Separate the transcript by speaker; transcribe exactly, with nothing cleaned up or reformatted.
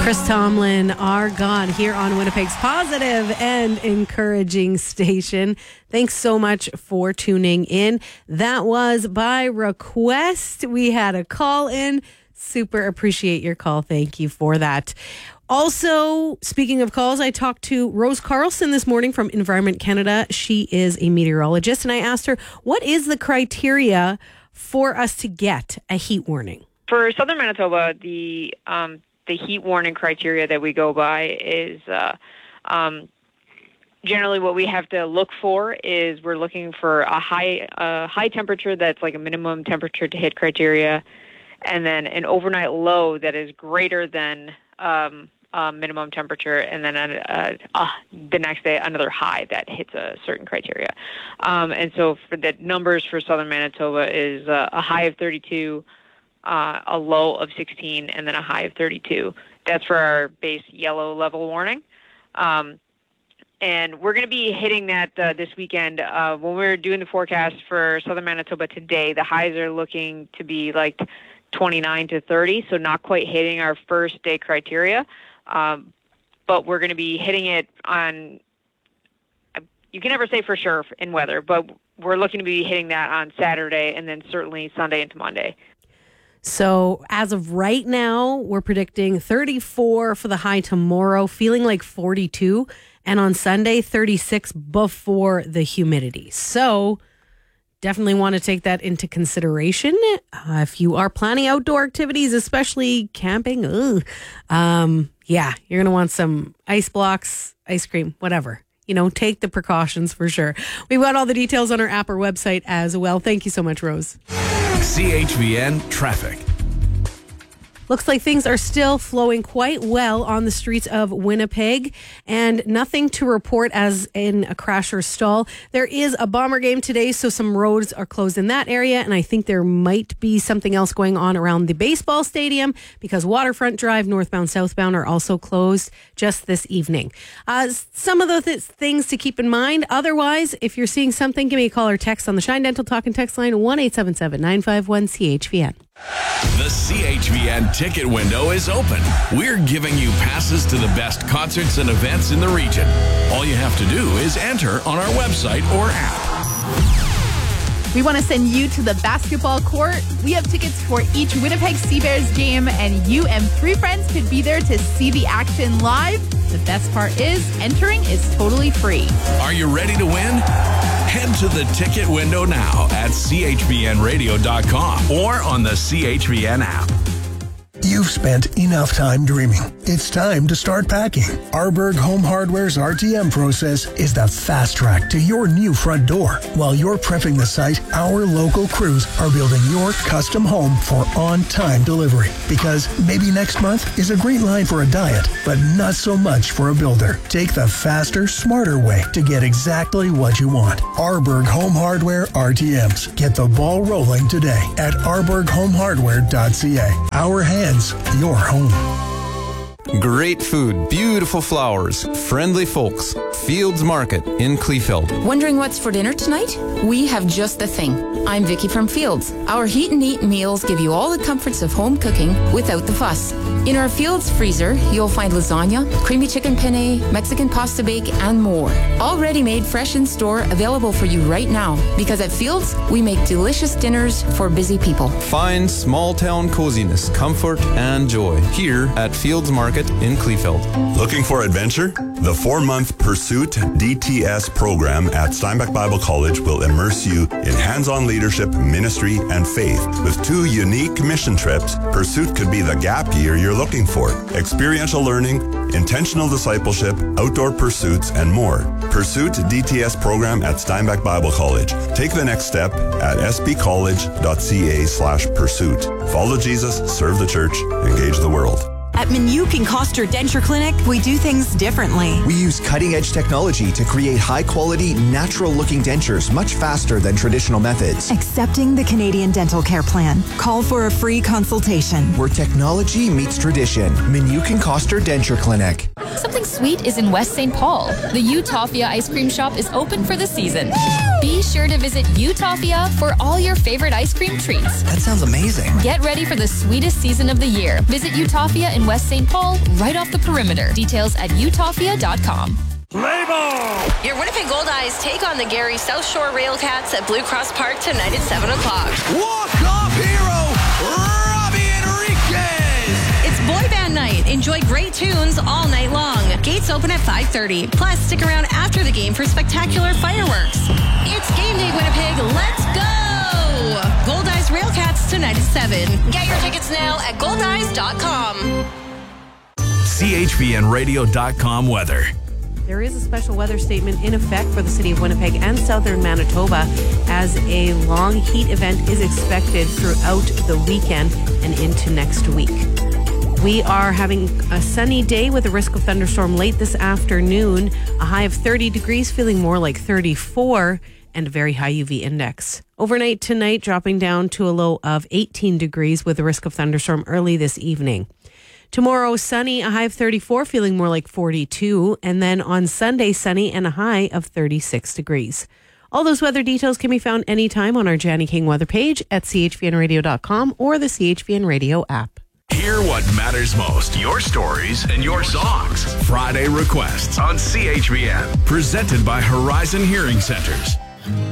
Speaker 1: Chris Tomlin, our God, here on Winnipeg's positive and encouraging station. Thanks so much for tuning in. That was by request. We had a call in. Super appreciate your call. Thank you for that. Also, speaking of calls, I talked to Rose Carlson this morning from Environment Canada. She is a meteorologist, and I asked her, what is the criteria for us to get a heat warning?
Speaker 2: For southern Manitoba, the um, the heat warning criteria that we go by is uh, um, generally what we have to look for is we're looking for a high uh, high temperature that's like a minimum temperature to hit criteria, and then an overnight low that is greater than um, uh, minimum temperature, and then uh, uh, the next day another high that hits a certain criteria. Um, and so for the numbers for southern Manitoba is uh, a high of thirty-two, Uh, a low of sixteen, and then a high of thirty-two. That's for our base yellow level warning. Um, and we're going to be hitting that uh, this weekend. Uh, when we're doing the forecast for southern Manitoba today, the highs are looking to be like twenty-nine to thirty, so not quite hitting our first day criteria. Um, but we're going to be hitting it on, you can never say for sure in weather, but we're looking to be hitting that on Saturday and then certainly Sunday into Monday.
Speaker 1: So as of right now, we're predicting thirty-four for the high tomorrow, feeling like forty-two. And on Sunday, thirty-six before the humidity. So definitely want to take that into consideration. Uh, if you are planning outdoor activities, especially camping, ugh, um, yeah, you're going to want some ice blocks, ice cream, whatever. You know, take the precautions for sure. We've got all the details on our app or website as well. Thank you so much, Rose.
Speaker 3: C H V N Traffic.
Speaker 1: Looks like things are still flowing quite well on the streets of Winnipeg, and nothing to report as in a crash or stall. There is a Bomber game today, so some roads are closed in that area, and I think there might be something else going on around the baseball stadium because Waterfront Drive, northbound, southbound are also closed just this evening. Uh, some of the th- things to keep in mind. Otherwise, if you're seeing something, give me a call or text on the Shine Dental Talk and Text line, one eight seven seven, nine five one, C H V N.
Speaker 3: The C H V N ticket window is open. We're giving you passes to the best concerts and events in the region. All you have to do is enter on our website or app.
Speaker 4: We want to send you to the basketball court. We have tickets for each Winnipeg Sea Bears game, and you and three friends could be there to see the action live. The best part is, entering is totally free.
Speaker 3: Are you ready to win? Head to the ticket window now at c h v n radio dot com or on the C H V N app.
Speaker 5: You've spent enough time dreaming. It's time to start packing. Arborg Home Hardware's R T M process is the fast track to your new front door. While you're prepping the site, our local crews are building your custom home for on-time delivery. Because maybe next month is a green line for a diet, but not so much for a builder. Take the faster, smarter way to get exactly what you want. Arborg Home Hardware R T Ms. Get the ball rolling today at arborg home hardware dot c a. Our hands, your home.
Speaker 6: Great food, beautiful flowers, friendly folks. Fields Market in Kleefeld.
Speaker 7: Wondering what's for dinner tonight? We have just the thing. I'm Vicky from Fields. Our heat and eat meals give you all the comforts of home cooking without the fuss. In our Fields freezer, you'll find lasagna, creamy chicken penne, Mexican pasta bake, and more. All ready-made, fresh in store, available for you right now. Because at Fields, we make delicious dinners for busy people.
Speaker 6: Find small-town coziness, comfort, and joy here at Fields Market in Kleefeld.
Speaker 8: Looking for adventure? The four-month Pursuit D T S program at Steinbach Bible College will immerse you in hands-on leadership, ministry, and faith. With two unique mission trips, Pursuit could be the gap year you're looking for. Experiential learning, intentional discipleship, outdoor pursuits, and more. Pursuit D T S program at Steinbach Bible College. Take the next step at s b college dot c a slash pursuit. Follow Jesus, serve the church, engage the world.
Speaker 9: At Minuk and Koster Denture Clinic, we do things differently.
Speaker 10: We use cutting-edge technology to create high-quality, natural-looking dentures much faster than traditional methods.
Speaker 9: Accepting the Canadian Dental Care Plan. Call for a free consultation.
Speaker 10: Where technology meets tradition. Minuk and Koster Denture Clinic.
Speaker 11: Something sweet is in West Saint Paul. The Utopia ice cream shop is open for the season. Be sure to visit Utopia for all your favorite ice cream treats.
Speaker 12: That sounds amazing.
Speaker 11: Get ready for the sweetest season of the year. Visit Utopia in West Saint Paul, right off the perimeter. Details at utopia dot com.
Speaker 13: Play ball! Your Winnipeg Goldeyes take on the Gary South Shore Railcats at Blue Cross Park tonight at seven o'clock.
Speaker 14: Walk-off hero, Robbie Enriquez!
Speaker 13: It's boy band night. Enjoy great tunes all night long. Gates open at five thirty. Plus, stick around after the game for spectacular fireworks. It's game day, Winnipeg. Let's go! Goldeyes Railcats tonight at seven. Get your tickets now at goldeyes dot com.
Speaker 3: C H V N radio dot com weather.
Speaker 1: There is a special weather statement in effect for the city of Winnipeg and southern Manitoba as a long heat event is expected throughout the weekend and into next week. We are having a sunny day with a risk of thunderstorm late this afternoon, a high of thirty degrees, feeling more like thirty-four, and a very high U V index. Overnight tonight, dropping down to a low of eighteen degrees with a risk of thunderstorm early this evening. Tomorrow, sunny, a high of thirty-four, feeling more like forty-two. And then on Sunday, sunny and a high of thirty-six degrees. All those weather details can be found anytime on our Janny King weather page at c h v n radio dot com or the C H V N Radio app.
Speaker 3: Hear what matters most, your stories and your songs. Friday Requests on C H V N. Presented by Horizon Hearing Centers.